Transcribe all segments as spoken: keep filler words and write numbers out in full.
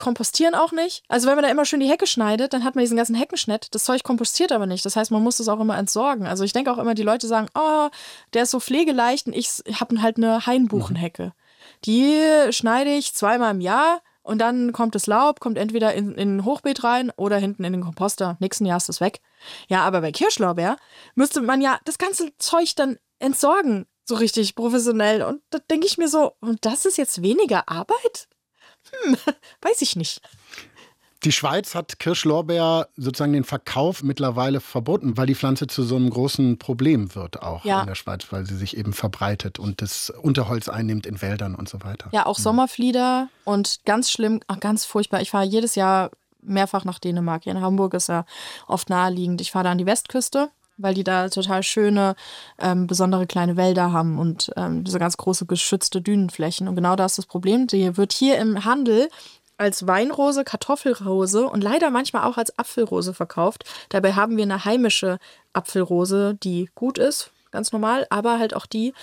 kompostieren auch nicht. Also wenn man da immer schön die Hecke schneidet, dann hat man diesen ganzen Heckenschnitt. Das Zeug kompostiert aber nicht. Das heißt, man muss das auch immer entsorgen. Also ich denke auch immer, die Leute sagen, oh, der ist so pflegeleicht und ich habe halt eine Hainbuchenhecke. Die schneide ich zweimal im Jahr und dann kommt das Laub, kommt entweder in, in ein Hochbeet rein oder hinten in den Komposter. Nächsten Jahr ist das weg. Ja, aber bei Kirschlorbeer müsste man ja das ganze Zeug dann entsorgen, so richtig professionell. Und da denke ich mir so, und das ist jetzt weniger Arbeit? Hm, weiß ich nicht. Die Schweiz hat Kirschlorbeer sozusagen den Verkauf mittlerweile verboten, weil die Pflanze zu so einem großen Problem wird auch ja. in der Schweiz, weil sie sich eben verbreitet und das Unterholz einnimmt in Wäldern und so weiter. Ja, auch mhm. Sommerflieder und ganz schlimm, ach, ganz furchtbar. Ich fahre jedes Jahr mehrfach nach Dänemark. Hier in Hamburg ist ja oft naheliegend. Ich fahre da an die Westküste, weil die da total schöne, ähm, besondere kleine Wälder haben und ähm, diese ganz große geschützte Dünenflächen. Und genau da ist das Problem. Die wird hier im Handel als Weinrose, Kartoffelrose und leider manchmal auch als Apfelrose verkauft. Dabei haben wir eine heimische Apfelrose, die gut ist, ganz normal, aber halt auch die.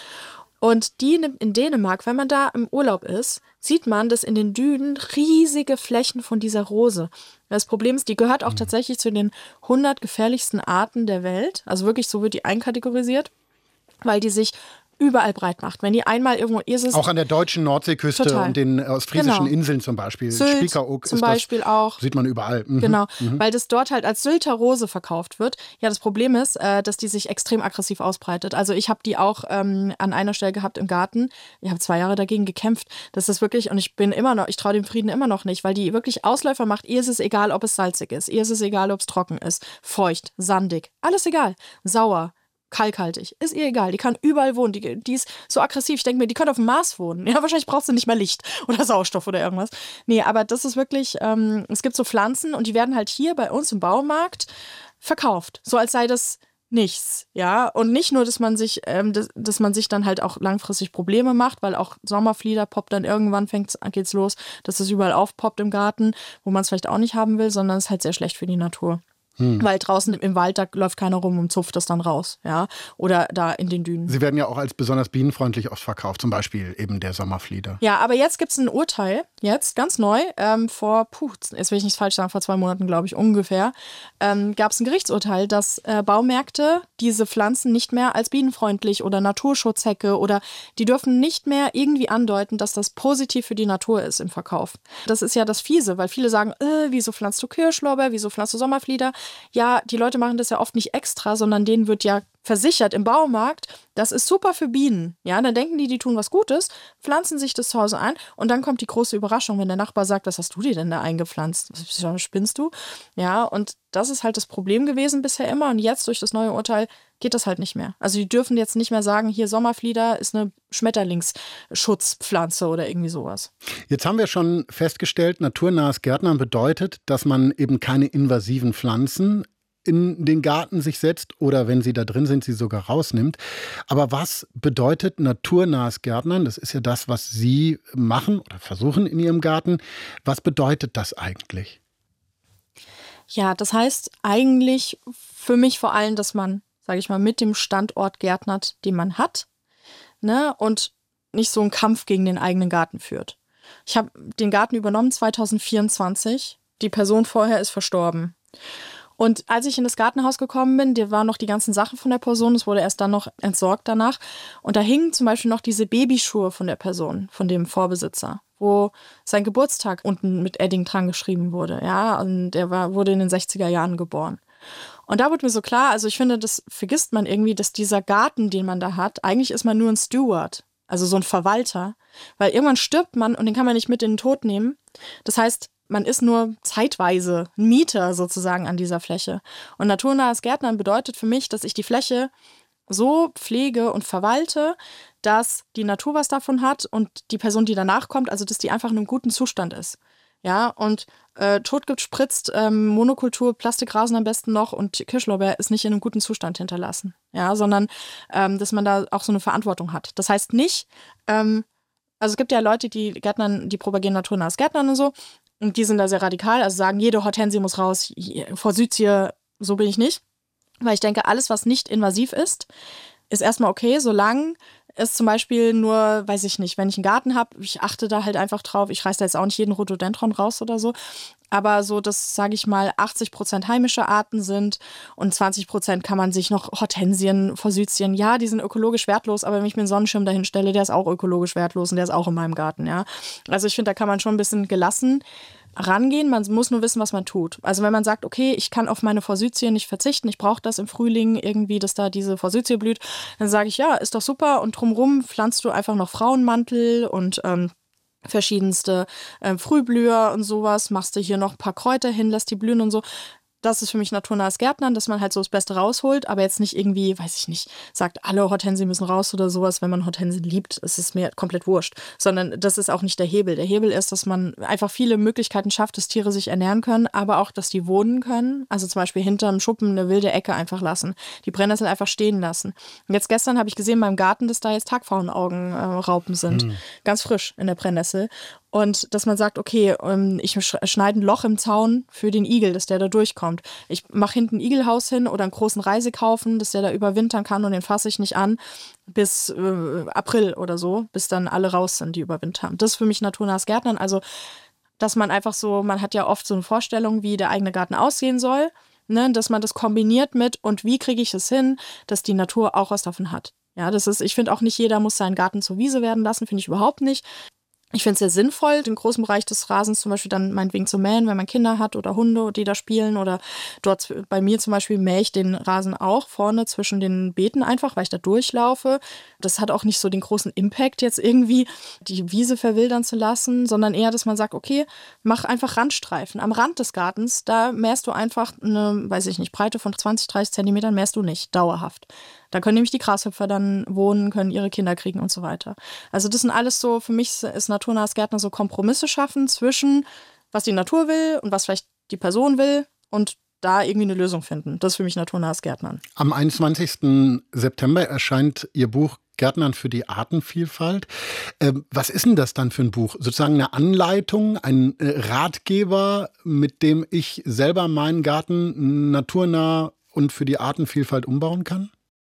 Und die in Dänemark, wenn man da im Urlaub ist, sieht man, dass in den Dünen riesige Flächen von dieser Rose. Das Problem ist, die gehört auch tatsächlich zu den hundert gefährlichsten Arten der Welt. Also wirklich, so wird die einkategorisiert, weil die sich überall breit macht. Wenn die einmal irgendwo ist, auch an der deutschen Nordseeküste total. Und den ostfriesischen genau. Inseln zum Beispiel. Sylt Spiekeroog zum ist Beispiel das, auch. Sieht man überall. Mhm. Genau, mhm. weil das dort halt als Sylter Rose verkauft wird. Ja, das Problem ist, äh, dass die sich extrem aggressiv ausbreitet. Also ich habe die auch ähm, an einer Stelle gehabt im Garten. Ich habe zwei Jahre dagegen gekämpft. Das ist wirklich, und ich bin immer noch, ich traue dem Frieden immer noch nicht, weil die wirklich Ausläufer macht. Ihr ist es egal, ob es salzig ist. Ihr ist es egal, ob es trocken ist. Feucht, sandig, alles egal. Sauer. Kalkhaltig. Ist ihr egal. Die kann überall wohnen. Die, die ist so aggressiv. Ich denke mir, die könnte auf dem Mars wohnen. Ja, wahrscheinlich braucht sie nicht mehr Licht oder Sauerstoff oder irgendwas. Nee, aber das ist wirklich, ähm, es gibt so Pflanzen und die werden halt hier bei uns im Baumarkt verkauft. So als sei das nichts. Ja, und nicht nur, dass man sich, ähm, dass, dass man sich dann halt auch langfristig Probleme macht, weil auch Sommerflieder poppt dann irgendwann, fängt's, geht's los, dass es überall aufpoppt im Garten, wo man es vielleicht auch nicht haben will, sondern es ist halt sehr schlecht für die Natur. Hm. Weil draußen im Wald, da läuft keiner rum und zupft das dann raus, ja, oder da in den Dünen. Sie werden ja auch als besonders bienenfreundlich oft verkauft, zum Beispiel eben der Sommerflieder. Ja, aber jetzt gibt es ein Urteil, jetzt ganz neu, ähm, vor, puh, jetzt will ich nichts falsch sagen, vor zwei Monaten, glaube ich, ungefähr, ähm, gab es ein Gerichtsurteil, dass äh, Baumärkte diese Pflanzen nicht mehr als bienenfreundlich oder Naturschutzhecke oder die dürfen nicht mehr irgendwie andeuten, dass das positiv für die Natur ist im Verkauf. Das ist ja das Fiese, weil viele sagen, äh, wieso pflanzt du Kirschlorbeer, wieso pflanzt du Sommerflieder? Ja, die Leute machen das ja oft nicht extra, sondern denen wird ja versichert im Baumarkt, das ist super für Bienen. Ja, dann denken die, die tun was Gutes, pflanzen sich das zu Hause ein und dann kommt die große Überraschung, wenn der Nachbar sagt, was hast du dir denn da eingepflanzt? Spinnst du? Ja, und das ist halt das Problem gewesen bisher immer und jetzt durch das neue Urteil geht das halt nicht mehr. Also die dürfen jetzt nicht mehr sagen, hier Sommerflieder ist eine Schmetterlingsschutzpflanze oder irgendwie sowas. Jetzt haben wir schon festgestellt, naturnahes Gärtnern bedeutet, dass man eben keine invasiven Pflanzen in den Garten sich setzt oder wenn sie da drin sind, sie sogar rausnimmt. Aber was bedeutet naturnahes Gärtnern? Das ist ja das, was Sie machen oder versuchen in Ihrem Garten. Was bedeutet das eigentlich? Ja, das heißt eigentlich für mich vor allem, dass man, sage ich mal, mit dem Standort gärtnert, den man hat, ne, und nicht so einen Kampf gegen den eigenen Garten führt. Ich habe den Garten übernommen zwanzig vierundzwanzig. Die Person vorher ist verstorben. Und als ich in das Gartenhaus gekommen bin, da waren noch die ganzen Sachen von der Person, es wurde erst dann noch entsorgt danach. Und da hingen zum Beispiel noch diese Babyschuhe von der Person, von dem Vorbesitzer, wo sein Geburtstag unten mit Edding dran geschrieben wurde. Ja, und der war, wurde in den sechziger Jahren geboren. Und da wurde mir so klar, also ich finde, das vergisst man irgendwie, dass dieser Garten, den man da hat, eigentlich ist man nur ein Steward, also so ein Verwalter. Weil irgendwann stirbt man und den kann man nicht mit in den Tod nehmen. Das heißt, man ist nur zeitweise ein Mieter sozusagen an dieser Fläche. Und naturnahes Gärtnern bedeutet für mich, dass ich die Fläche so pflege und verwalte, dass die Natur was davon hat und die Person, die danach kommt, also dass die einfach in einem guten Zustand ist. Ja, und äh, Totgift spritzt, ähm, Monokultur, Plastikrasen am besten noch und Kirschlorbeer ist nicht in einem guten Zustand hinterlassen. Ja, sondern ähm, dass man da auch so eine Verantwortung hat. Das heißt nicht, ähm, also es gibt ja Leute, die Gärtnern, die propagieren naturnahes Gärtnern und so. Und die sind da sehr radikal, also sagen, jede Hortensie muss raus, Forsythie, so bin ich nicht. Weil ich denke, alles, was nicht invasiv ist, ist erstmal okay, solange ist zum Beispiel nur, weiß ich nicht, wenn ich einen Garten habe, ich achte da halt einfach drauf, ich reiße da jetzt auch nicht jeden Rhododendron raus oder so, aber so, dass, sage ich mal, achtzig Prozent heimische Arten sind und zwanzig Prozent kann man sich noch Hortensien, Forsythien, ja, die sind ökologisch wertlos, aber wenn ich mir einen Sonnenschirm dahin stelle, der ist auch ökologisch wertlos und der ist auch in meinem Garten, ja. Also ich finde, da kann man schon ein bisschen gelassen rangehen, man muss nur wissen, was man tut. Also wenn man sagt, okay, ich kann auf meine Forsythie nicht verzichten, ich brauche das im Frühling irgendwie, dass da diese Forsythie blüht, dann sage ich, ja, ist doch super und drumrum pflanzt du einfach noch Frauenmantel und ähm, verschiedenste ähm, Frühblüher und sowas, machst du hier noch ein paar Kräuter hin, lässt die blühen und so. Das ist für mich naturnahes Gärtnern, dass man halt so das Beste rausholt, aber jetzt nicht irgendwie, weiß ich nicht, sagt, alle Hortensien müssen raus oder sowas, wenn man Hortensien liebt, ist es mir komplett wurscht. Sondern das ist auch nicht der Hebel. Der Hebel ist, dass man einfach viele Möglichkeiten schafft, dass Tiere sich ernähren können, aber auch, dass die wohnen können. Also zum Beispiel hinterm Schuppen eine wilde Ecke einfach lassen. Die Brennnessel einfach stehen lassen. Und jetzt gestern habe ich gesehen beim Garten, dass da jetzt Tagpfauenaugenraupen sind. Mhm. Ganz frisch in der Brennnessel. Und dass man sagt, okay, ich schneide ein Loch im Zaun für den Igel, dass der da durchkommt. Ich mache hinten ein Igelhaus hin oder einen großen Reisekaufen, dass der da überwintern kann und den fasse ich nicht an bis äh, April oder so, bis dann alle raus sind, die überwintern. Das ist für mich naturnahes Gärtnern. Also, dass man einfach so, man hat ja oft so eine Vorstellung, wie der eigene Garten aussehen soll, ne, dass man das kombiniert mit und wie kriege ich es hin, dass die Natur auch was davon hat. Ja, das ist, ich finde auch nicht jeder muss seinen Garten zur Wiese werden lassen, finde ich überhaupt nicht. Ich finde es sehr sinnvoll, den großen Bereich des Rasens zum Beispiel dann meinetwegen zu mähen, wenn man Kinder hat oder Hunde, die da spielen. Oder dort bei mir zum Beispiel mähe ich den Rasen auch vorne zwischen den Beeten einfach, weil ich da durchlaufe. Das hat auch nicht so den großen Impact, jetzt irgendwie die Wiese verwildern zu lassen, sondern eher, dass man sagt, okay, mach einfach Randstreifen. Am Rand des Gartens, da mähst du einfach eine, weiß ich nicht, Breite von zwanzig, dreißig Zentimetern mähst du nicht, dauerhaft. Da können nämlich die Grashüpfer dann wohnen, können ihre Kinder kriegen und so weiter. Also das sind alles so, für mich ist naturnahes Gärtner so Kompromisse schaffen zwischen, was die Natur will und was vielleicht die Person will und da irgendwie eine Lösung finden. Das ist für mich naturnahes Gärtnern. Am einundzwanzigsten September erscheint Ihr Buch Gärtnern für die Artenvielfalt. Ähm, was ist denn das dann für ein Buch? Sozusagen eine Anleitung, ein äh, Ratgeber, mit dem ich selber meinen Garten naturnah und für die Artenvielfalt umbauen kann?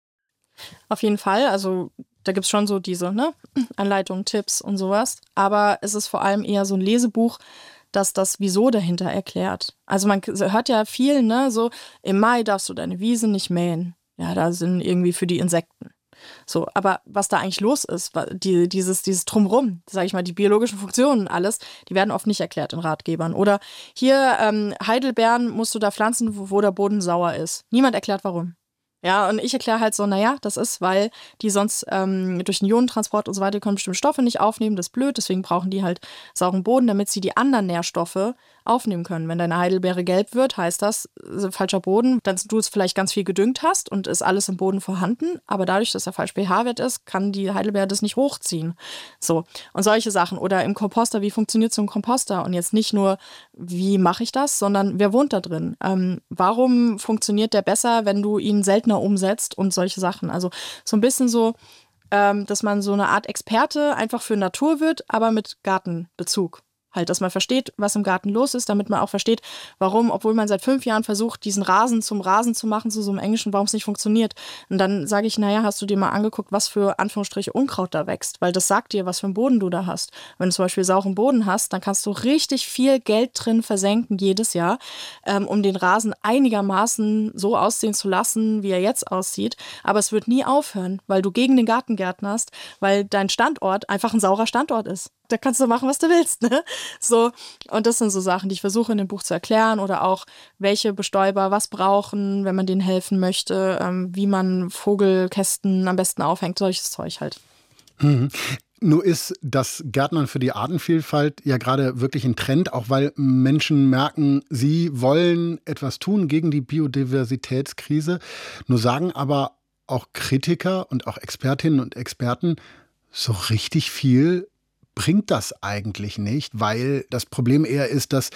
Auf jeden Fall, also da gibt es schon so diese ne? Anleitungen, Tipps und sowas, aber es ist vor allem eher so ein Lesebuch, das das Wieso dahinter erklärt. Also man hört ja viel, ne, so im Mai darfst du deine Wiese nicht mähen. Ja, da sind irgendwie für die Insekten. So, aber was da eigentlich los ist, die, dieses, dieses Drumrum, sage ich mal, die biologischen Funktionen, alles, die werden oft nicht erklärt in Ratgebern. Oder hier ähm, Heidelbeeren musst du da pflanzen, wo, wo der Boden sauer ist. Niemand erklärt, warum. Ja, und ich erkläre halt so, naja, das ist, weil die sonst ähm, durch den Ionentransport und so weiter können bestimmte Stoffe nicht aufnehmen, das ist blöd, deswegen brauchen die halt sauren Boden, damit sie die anderen Nährstoffe aufnehmen können. Wenn deine Heidelbeere gelb wird, heißt das, äh, falscher Boden, dann du es vielleicht ganz viel gedüngt hast und ist alles im Boden vorhanden, aber dadurch, dass der falsch pH-Wert ist, kann die Heidelbeere das nicht hochziehen. So, und solche Sachen. Oder im Komposter, wie funktioniert so ein Komposter? Und jetzt nicht nur, wie mache ich das, sondern wer wohnt da drin? Ähm, warum funktioniert der besser, wenn du ihn seltener umsetzt und solche Sachen? Also so ein bisschen so, ähm, dass man so eine Art Experte einfach für Natur wird, aber mit Gartenbezug. Halt, dass man versteht, was im Garten los ist, damit man auch versteht, warum, obwohl man seit fünf Jahren versucht, diesen Rasen zum Rasen zu machen, zu so einem Englischen, warum es nicht funktioniert. Und dann sage ich, naja, hast du dir mal angeguckt, was für Anführungsstriche Unkraut da wächst? Weil das sagt dir, was für einen Boden du da hast. Wenn du zum Beispiel sauren Boden hast, dann kannst du richtig viel Geld drin versenken jedes Jahr, ähm, um den Rasen einigermaßen so aussehen zu lassen, wie er jetzt aussieht. Aber es wird nie aufhören, weil du gegen den Garten gärtnerst, weil dein Standort einfach ein saurer Standort ist. Da kannst du machen, was du willst, ne? So, und das sind so Sachen, die ich versuche in dem Buch zu erklären oder auch, welche Bestäuber was brauchen, wenn man denen helfen möchte, ähm, wie man Vogelkästen am besten aufhängt, solches Zeug halt. Mhm. Nur ist das Gärtnern für die Artenvielfalt ja gerade wirklich ein Trend, auch weil Menschen merken, sie wollen etwas tun gegen die Biodiversitätskrise. Nur sagen aber auch Kritiker und auch Expertinnen und Experten, so richtig viel bringt das eigentlich nicht, weil das Problem eher ist, dass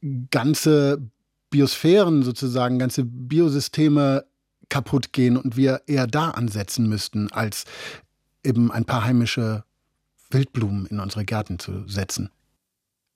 ganze Biosphären sozusagen, ganze Biosysteme kaputt gehen und wir eher da ansetzen müssten, als eben ein paar heimische Wildblumen in unsere Gärten zu setzen.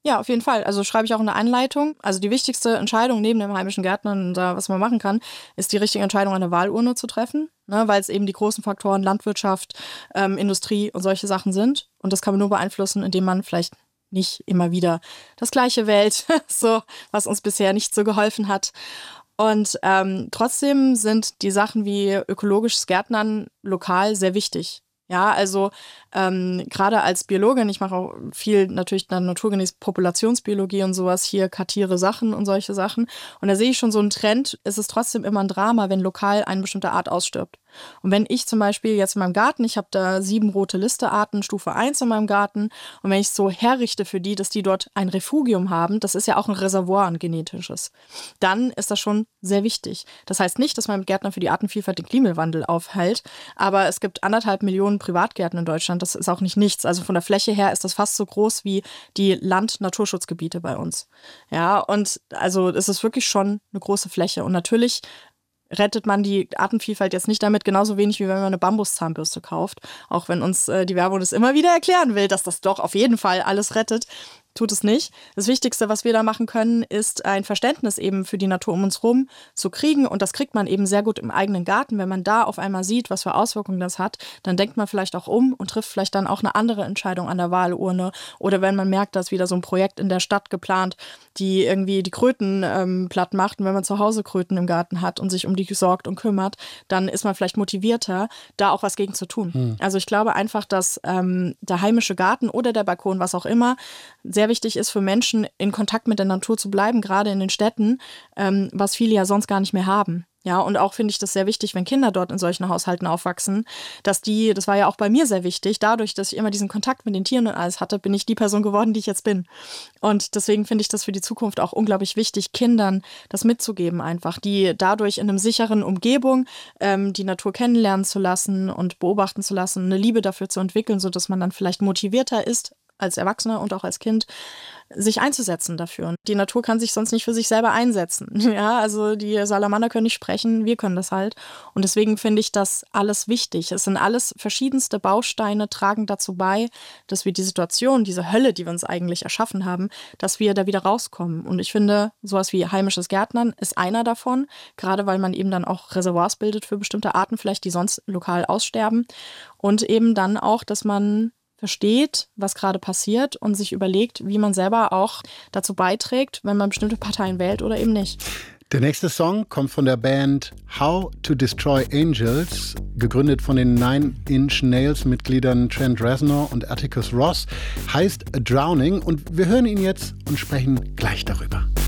Ja, auf jeden Fall. Also schreibe ich auch in der Anleitung. Also die wichtigste Entscheidung neben dem heimischen Gärtnern, da, was man machen kann, ist die richtige Entscheidung an der Wahlurne zu treffen, ne, weil es eben die großen Faktoren Landwirtschaft, ähm, Industrie und solche Sachen sind. Und das kann man nur beeinflussen, indem man vielleicht nicht immer wieder das Gleiche wählt, so, was uns bisher nicht so geholfen hat. Und ähm, trotzdem sind die Sachen wie ökologisches Gärtnern lokal sehr wichtig. Ja, also ähm, gerade als Biologin, ich mache auch viel natürlich dann naturgemäß Populationsbiologie und sowas, hier kartiere Sachen und solche Sachen. Und da sehe ich schon so einen Trend, es ist trotzdem immer ein Drama, wenn lokal eine bestimmte Art ausstirbt. Und wenn ich zum Beispiel jetzt in meinem Garten, ich habe da sieben rote Liste-Arten, Stufe eins in meinem Garten, und wenn ich es so herrichte für die, dass die dort ein Refugium haben, das ist ja auch ein Reservoir, ein genetisches, dann ist das schon sehr wichtig. Das heißt nicht, dass mein Gärtner für die Artenvielfalt den Klimawandel aufhält, aber es gibt anderthalb Millionen Privatgärten in Deutschland, das ist auch nicht nichts. Also von der Fläche her ist das fast so groß wie die Land-Naturschutzgebiete bei uns. Ja, und also es ist wirklich schon eine große Fläche. Und natürlich rettet man die Artenvielfalt jetzt nicht damit, genauso wenig wie wenn man eine Bambuszahnbürste kauft. Auch wenn uns äh, die Werbung das immer wieder erklären will, dass das doch auf jeden Fall alles rettet. Tut es nicht. Das Wichtigste, was wir da machen können, ist ein Verständnis eben für die Natur um uns rum zu kriegen. Und das kriegt man eben sehr gut im eigenen Garten. Wenn man da auf einmal sieht, was für Auswirkungen das hat, dann denkt man vielleicht auch um und trifft vielleicht dann auch eine andere Entscheidung an der Wahlurne. Oder wenn man merkt, dass wieder so ein Projekt in der Stadt geplant, die irgendwie die Kröten ähm, platt macht. Und wenn man zu Hause Kröten im Garten hat und sich um die sorgt und kümmert, dann ist man vielleicht motivierter, da auch was gegen zu tun. Hm. Also ich glaube einfach, dass ähm, der heimische Garten oder der Balkon, was auch immer, sehr wichtig ist für Menschen, in Kontakt mit der Natur zu bleiben, gerade in den Städten, ähm, was viele ja sonst gar nicht mehr haben. Ja, und auch finde ich das sehr wichtig, wenn Kinder dort in solchen Haushalten aufwachsen, dass die, das war ja auch bei mir sehr wichtig, dadurch, dass ich immer diesen Kontakt mit den Tieren und alles hatte, bin ich die Person geworden, die ich jetzt bin. Und deswegen finde ich das für die Zukunft auch unglaublich wichtig, Kindern das mitzugeben einfach, die dadurch in einem sicheren Umgebung ähm, die Natur kennenlernen zu lassen und beobachten zu lassen, eine Liebe dafür zu entwickeln, sodass man dann vielleicht motivierter ist, als Erwachsener und auch als Kind, sich einzusetzen dafür. Und die Natur kann sich sonst nicht für sich selber einsetzen. Ja, also die Salamander können nicht sprechen, wir können das halt. Und deswegen finde ich das alles wichtig. Es sind alles verschiedenste Bausteine, tragen dazu bei, dass wir die Situation, diese Hölle, die wir uns eigentlich erschaffen haben, dass wir da wieder rauskommen. Und ich finde, sowas wie heimisches Gärtnern ist einer davon, gerade weil man eben dann auch Reservoirs bildet für bestimmte Arten vielleicht, die sonst lokal aussterben. Und eben dann auch, dass man versteht, was gerade passiert und sich überlegt, wie man selber auch dazu beiträgt, wenn man bestimmte Parteien wählt oder eben nicht. Der nächste Song kommt von der Band How to Destroy Angels, gegründet von den Nine Inch Nails-Mitgliedern Trent Reznor und Atticus Ross, heißt A Drowning, und wir hören ihn jetzt und sprechen gleich darüber.